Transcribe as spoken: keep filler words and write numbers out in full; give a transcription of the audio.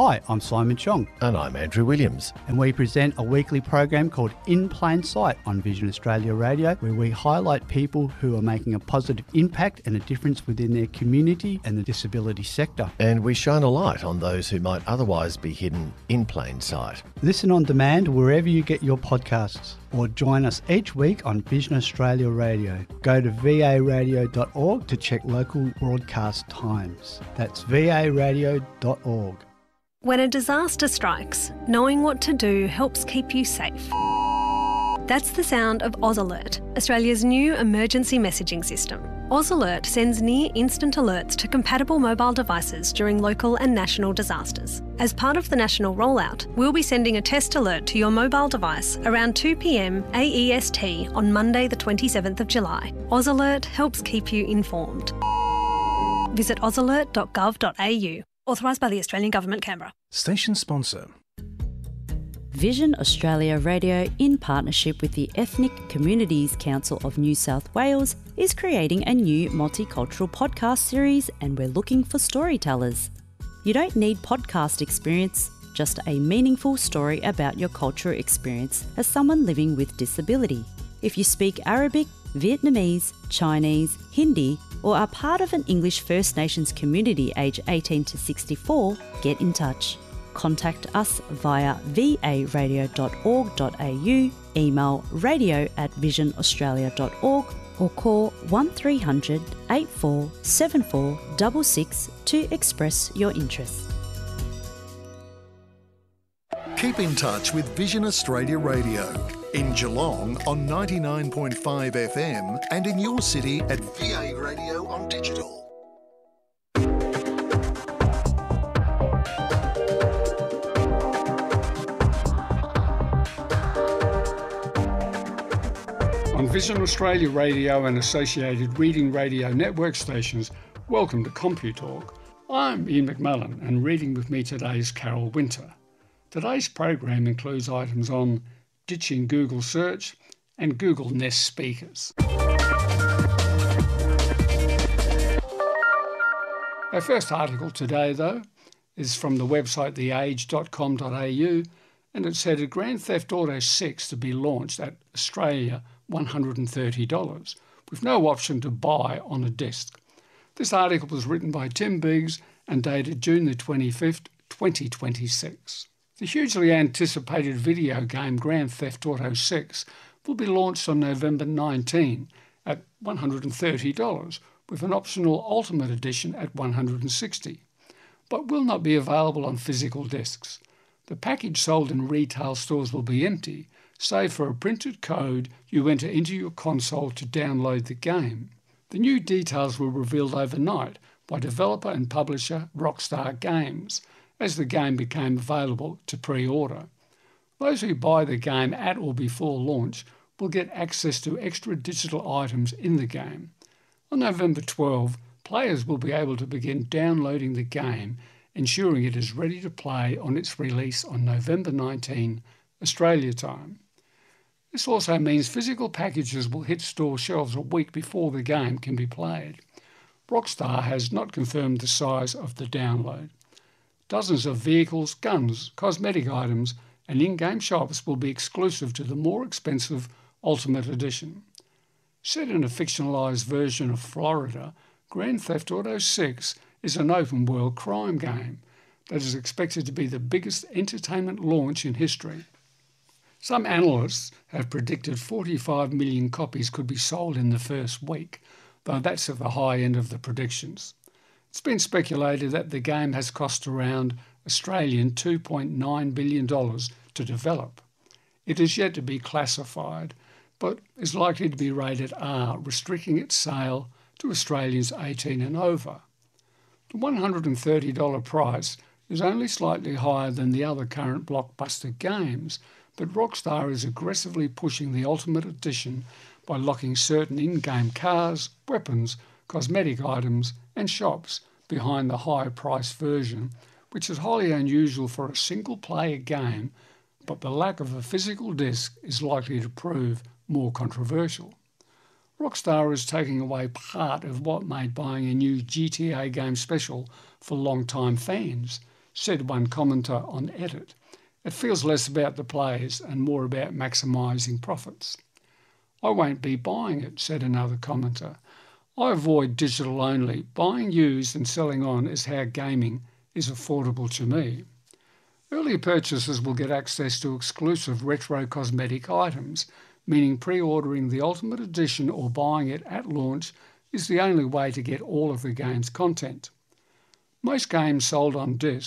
Hi, I'm Simon Chong. And I'm Andrew Williams. And we present a weekly program called In Plain Sight on Vision Australia Radio, where we highlight people who are making a positive impact and a difference within their community and the disability sector. And we shine a light on those who might otherwise be hidden in plain sight. Listen on demand wherever you get your podcasts, or join us each week on Vision Australia Radio. Go to v a radio dot org to check local broadcast times. That's v a radio dot org. When a disaster strikes, knowing what to do helps keep you safe. That's the sound of AusAlert, Australia's new emergency messaging system. AusAlert sends near-instant alerts to compatible mobile devices during local and national disasters. As part of the national rollout, we'll be sending a test alert to your mobile device around two p m A E S T on Monday the twenty-seventh of July. AusAlert helps keep you informed. Visit aus alert dot gov dot a u. Authorised by the Australian Government, Canberra. Station sponsor. Vision Australia Radio, in partnership with the Ethnic Communities Council of New South Wales, is creating a new multicultural podcast series, and we're looking for storytellers. You don't need podcast experience, just a meaningful story about your cultural experience as someone living with disability. If you speak Arabic, Vietnamese, Chinese, Hindi, or are part of an English First Nations community aged eighteen to sixty-four, get in touch. Contact us via v a radio dot org dot a u, email radio at vision australia dot org, or call one three hundred, eight four seven four six six to express your interest. Keep in touch with Vision Australia Radio. In Geelong on ninety-nine point five F M and in your city at V A Radio on digital. On Vision Australia Radio and associated Reading Radio network stations, welcome to CompuTalk. I'm Ian McMullen, and reading with me today is Carol Winter. Today's program includes items on ditching Google search and Google Nest speakers. Our first article today, though, is from the website the age dot com dot a u, and it said a Grand Theft Auto six to be launched at Australia one hundred thirty dollars, with no option to buy on a disc. This article was written by Tim Biggs and dated June the twenty-fifth, twenty twenty-six. The hugely anticipated video game Grand Theft Auto six will be launched on November nineteenth at one hundred thirty dollars, with an optional Ultimate Edition at one hundred sixty dollars, but will not be available on physical discs. The package sold in retail stores will be empty, save for a printed code you enter into your console to download the game. The new details were revealed overnight by developer and publisher Rockstar Games, as the game became available to pre-order. Those who buy the game at or before launch will get access to extra digital items in the game. On November twelfth, players will be able to begin downloading the game, ensuring it is ready to play on its release on November nineteenth, Australia time. This also means physical packages will hit store shelves a week before the game can be played. Rockstar has not confirmed the size of the download. Dozens of vehicles, guns, cosmetic items and in-game shops will be exclusive to the more expensive Ultimate Edition. Set in a fictionalised version of Florida, Grand Theft Auto six is an open-world crime game that is expected to be the biggest entertainment launch in history. Some analysts have predicted forty-five million copies could be sold in the first week, though that's at the high end of the predictions. It's been speculated that the game has cost around Australian two point nine billion dollars to develop. It is yet to be classified, but is likely to be rated R, restricting its sale to Australians eighteen and over. The one hundred thirty dollars price is only slightly higher than the other current blockbuster games, but Rockstar is aggressively pushing the Ultimate Edition by locking certain in-game cars, weapons, cosmetic items and shops behind the high-priced version, which is highly unusual for a single-player game, but the lack of a physical disc is likely to prove more controversial. Rockstar is taking away part of what made buying a new G T A game special for long-time fans. Said one commenter on Edit, "It feels less about the players and more about maximising profits." "I won't be buying it," said another commenter. "I avoid digital only. Buying used and selling on is how gaming is affordable to me." Early purchasers will get access to exclusive retro cosmetic items, meaning pre-ordering the Ultimate Edition or buying it at launch is the only way to get all of the game's content. Most games sold on disc